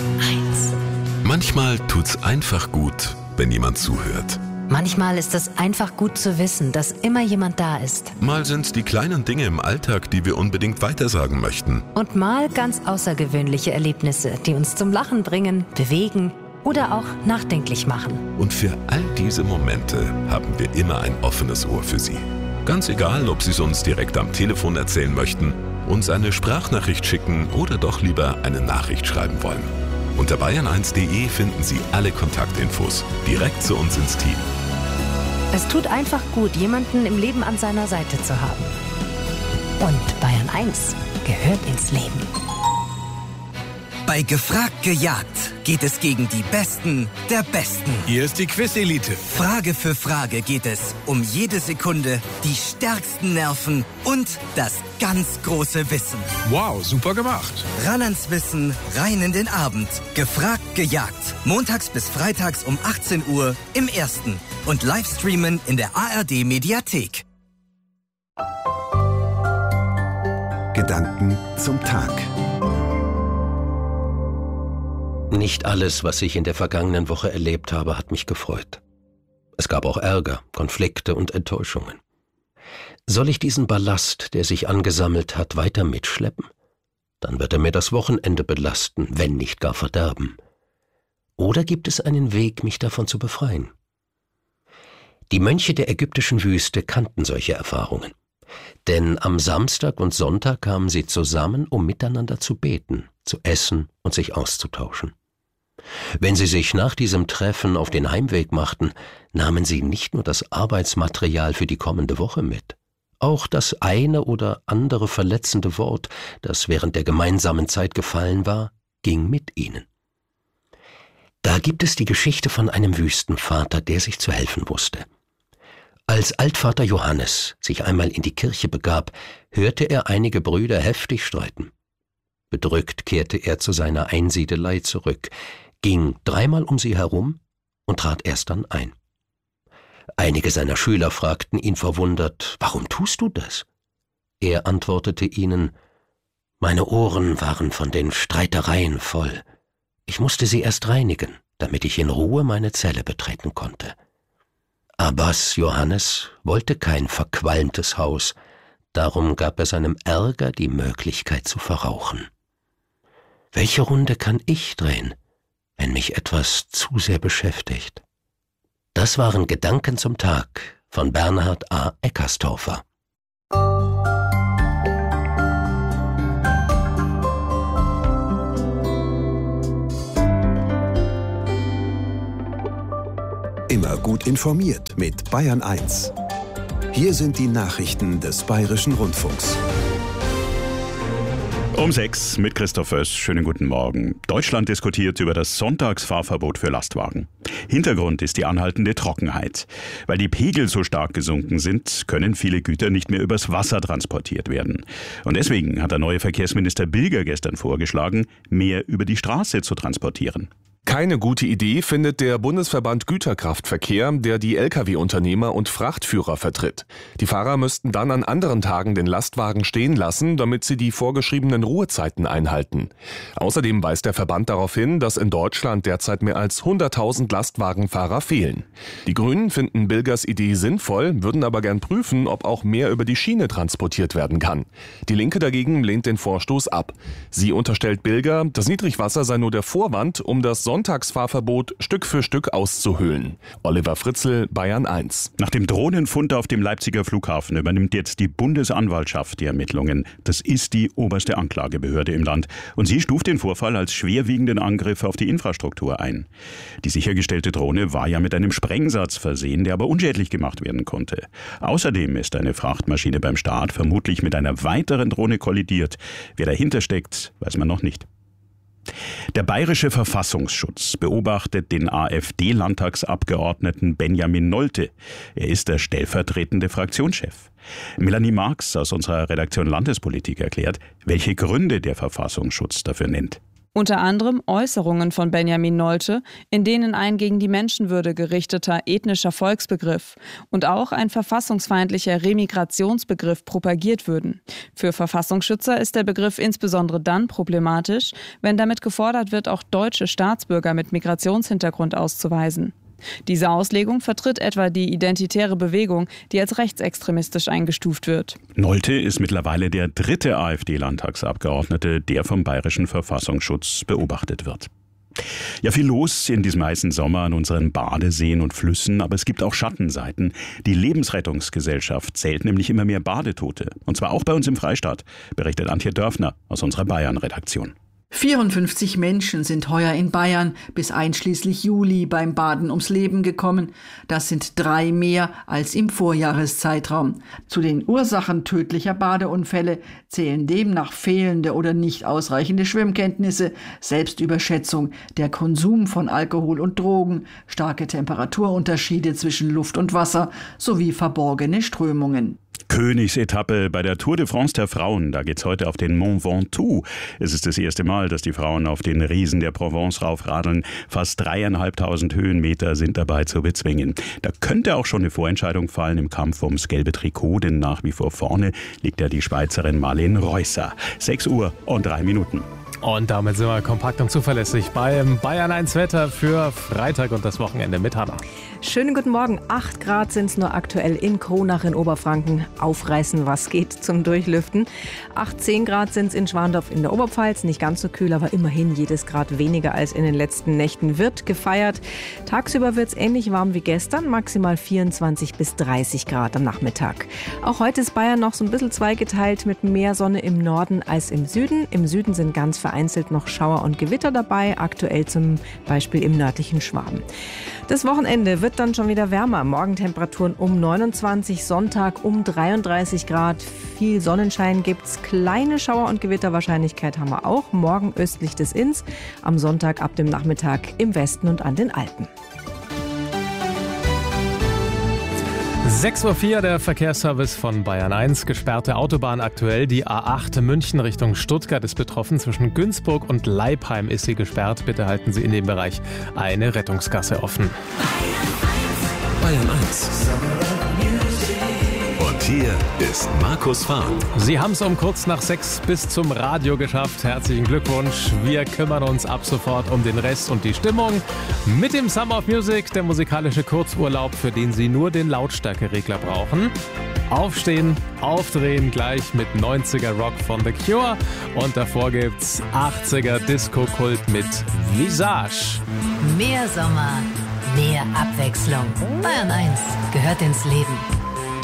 1. Manchmal tut's einfach gut, wenn jemand zuhört. Manchmal ist es einfach gut zu wissen, dass immer jemand da ist. Mal sind's die kleinen Dinge im Alltag, die wir unbedingt weitersagen möchten. Und mal ganz außergewöhnliche Erlebnisse, die uns zum Lachen bringen, bewegen oder auch nachdenklich machen. Und für all diese Momente haben wir immer ein offenes Ohr für Sie. Ganz egal, ob Sie es uns direkt am Telefon erzählen möchten, uns eine Sprachnachricht schicken oder doch lieber eine Nachricht schreiben wollen. Unter bayern1.de finden Sie alle Kontaktinfos direkt zu uns ins Team. Es tut einfach gut, jemanden im Leben an seiner Seite zu haben. Und Bayern 1 gehört ins Leben. Bei Gefragt gejagt geht es gegen die Besten der Besten. Hier ist die Quiz-Elite. Frage für Frage geht es um jede Sekunde, die stärksten Nerven und das ganz große Wissen. Wow, super gemacht. Ran ans Wissen, rein in den Abend. Gefragt gejagt. Montags bis freitags um 18 Uhr im Ersten. Und Livestreamen in der ARD-Mediathek. Gedanken zum Tag. Nicht alles, was ich in der vergangenen Woche erlebt habe, hat mich gefreut. Es gab auch Ärger, Konflikte und Enttäuschungen. Soll ich diesen Ballast, der sich angesammelt hat, weiter mitschleppen? Dann wird er mir das Wochenende belasten, wenn nicht gar verderben. Oder gibt es einen Weg, mich davon zu befreien? Die Mönche der ägyptischen Wüste kannten solche Erfahrungen. Denn am Samstag und Sonntag kamen sie zusammen, um miteinander zu beten, zu essen und sich auszutauschen. Wenn sie sich nach diesem Treffen auf den Heimweg machten, nahmen sie nicht nur das Arbeitsmaterial für die kommende Woche mit. Auch das eine oder andere verletzende Wort, das während der gemeinsamen Zeit gefallen war, ging mit ihnen. Da gibt es die Geschichte von einem Wüstenvater, der sich zu helfen wusste. Als Altvater Johannes sich einmal in die Kirche begab, hörte er einige Brüder heftig streiten. Bedrückt kehrte er zu seiner Einsiedelei zurück, ging dreimal um sie herum und trat erst dann ein. Einige seiner Schüler fragten ihn verwundert, »Warum tust du das?« Er antwortete ihnen, »Meine Ohren waren von den Streitereien voll. Ich musste sie erst reinigen, damit ich in Ruhe meine Zelle betreten konnte.« Abbas Johannes wollte kein verqualmtes Haus, darum gab er seinem Ärger die Möglichkeit zu verrauchen. Welche Runde kann ich drehen, wenn mich etwas zu sehr beschäftigt? Das waren Gedanken zum Tag von Bernhard A. Eckerstorfer. Immer gut informiert mit Bayern 1. Hier sind die Nachrichten des Bayerischen Rundfunks. Um 6 mit Christoph Oess. Schönen guten Morgen. Deutschland diskutiert über das Sonntagsfahrverbot für Lastwagen. Hintergrund ist die anhaltende Trockenheit. Weil die Pegel so stark gesunken sind, können viele Güter nicht mehr übers Wasser transportiert werden. Und deswegen hat der neue Verkehrsminister Bilger gestern vorgeschlagen, mehr über die Straße zu transportieren. Keine gute Idee findet der Bundesverband Güterkraftverkehr, der die Lkw-Unternehmer und Frachtführer vertritt. Die Fahrer müssten dann an anderen Tagen den Lastwagen stehen lassen, damit sie die vorgeschriebenen Ruhezeiten einhalten. Außerdem weist der Verband darauf hin, dass in Deutschland derzeit mehr als 100.000 Lastwagenfahrer fehlen. Die Grünen finden Bilgers Idee sinnvoll, würden aber gern prüfen, ob auch mehr über die Schiene transportiert werden kann. Die Linke dagegen lehnt den Vorstoß ab. Sie unterstellt Bilger, das Niedrigwasser sei nur der Vorwand, um das Sonntagsfahrverbot Stück für Stück auszuhöhlen. Oliver Fritzl, Bayern 1. Nach dem Drohnenfund auf dem Leipziger Flughafen übernimmt jetzt die Bundesanwaltschaft die Ermittlungen. Das ist die oberste Anklagebehörde im Land. Und sie stuft den Vorfall als schwerwiegenden Angriff auf die Infrastruktur ein. Die sichergestellte Drohne war ja mit einem Sprengsatz versehen, der aber unschädlich gemacht werden konnte. Außerdem ist eine Frachtmaschine beim Start vermutlich mit einer weiteren Drohne kollidiert. Wer dahinter steckt, weiß man noch nicht. Der Bayerische Verfassungsschutz beobachtet den AfD-Landtagsabgeordneten Benjamin Nolte. Er ist der stellvertretende Fraktionschef. Melanie Marx aus unserer Redaktion Landespolitik erklärt, welche Gründe der Verfassungsschutz dafür nennt. Unter anderem Äußerungen von Benjamin Nolte, in denen ein gegen die Menschenwürde gerichteter ethnischer Volksbegriff und auch ein verfassungsfeindlicher Remigrationsbegriff propagiert würden. Für Verfassungsschützer ist der Begriff insbesondere dann problematisch, wenn damit gefordert wird, auch deutsche Staatsbürger mit Migrationshintergrund auszuweisen. Diese Auslegung vertritt etwa die Identitäre Bewegung, die als rechtsextremistisch eingestuft wird. Nolte ist mittlerweile der 3. AfD-Landtagsabgeordnete, der vom Bayerischen Verfassungsschutz beobachtet wird. Ja, viel los in diesem heißen Sommer an unseren Badeseen und Flüssen, aber es gibt auch Schattenseiten. Die Lebensrettungsgesellschaft zählt nämlich immer mehr Badetote. Und zwar auch bei uns im Freistaat, berichtet Antje Dörfner aus unserer Bayern-Redaktion. 54 Menschen sind heuer in Bayern bis einschließlich Juli beim Baden ums Leben gekommen. Das sind 3 mehr als im Vorjahreszeitraum. Zu den Ursachen tödlicher Badeunfälle zählen demnach fehlende oder nicht ausreichende Schwimmkenntnisse, Selbstüberschätzung, der Konsum von Alkohol und Drogen, starke Temperaturunterschiede zwischen Luft und Wasser sowie verborgene Strömungen. Königsetappe bei der Tour de France der Frauen. Da geht's heute auf den Mont Ventoux. Es ist das erste Mal, dass die Frauen auf den Riesen der Provence raufradeln. Fast 3.500 Höhenmeter sind dabei zu bezwingen. Da könnte auch schon eine Vorentscheidung fallen im Kampf ums gelbe Trikot, denn nach wie vor vorne liegt ja die Schweizerin Marlene Reusser. 6:03. Und damit sind wir kompakt und zuverlässig beim Bayern 1 Wetter für Freitag und das Wochenende mit Hanna. Schönen guten Morgen. 8 Grad sind es nur aktuell in Kronach in Oberfranken. Aufreißen, was geht zum Durchlüften. 10 Grad sind es in Schwandorf in der Oberpfalz. Nicht ganz so kühl, aber immerhin jedes Grad weniger als in den letzten Nächten. Wird gefeiert. Tagsüber wird es ähnlich warm wie gestern. Maximal 24 bis 30 Grad am Nachmittag. Auch heute ist Bayern noch so ein bisschen zweigeteilt mit mehr Sonne im Norden als im Süden. Im Süden sind ganz vereinzelt noch Schauer und Gewitter dabei. Aktuell zum Beispiel im nördlichen Schwaben. Das Wochenende wird dann schon wieder wärmer. Morgentemperaturen um 29, Sonntag um 33 Grad. Viel Sonnenschein gibt's. Kleine Schauer- und Gewitterwahrscheinlichkeit haben wir auch. Morgen östlich des Inns. Am Sonntag ab dem Nachmittag im Westen und an den Alpen. 6:04 Uhr, der Verkehrsservice von Bayern 1. Gesperrte Autobahn aktuell. Die A8 München Richtung Stuttgart ist betroffen. Zwischen Günzburg und Leipheim ist sie gesperrt. Bitte halten Sie in dem Bereich eine Rettungsgasse offen. Bayern 1. Und hier ist Markus Fahren. Sie haben es um kurz nach 6 bis zum Radio geschafft. Herzlichen Glückwunsch. Wir kümmern uns ab sofort um den Rest und die Stimmung. Mit dem Summer of Music, der musikalische Kurzurlaub, für den Sie nur den Lautstärkeregler brauchen. Aufstehen, aufdrehen, gleich mit 90er Rock von The Cure. Und davor gibt's 80er Disco-Kult mit Visage. Mehr Sommer, mehr Abwechslung. Bayern 1 gehört ins Leben.